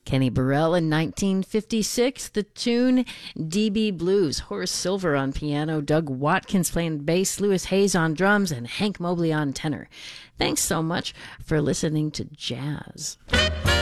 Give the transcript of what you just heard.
Kenny Burrell in 1956, the tune DB Blues. Horace Silver on piano, Doug Watkins playing bass, Lewis Hayes on drums, and Hank Mobley on tenor. Thanks so much for listening to jazz.